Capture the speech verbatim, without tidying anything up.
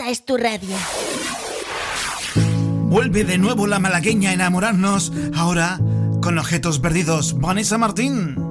esta es tu radio. Vuelve de nuevo la malagueña a enamorarnos, ahora con Objetos Perdidos, Vanessa Martín.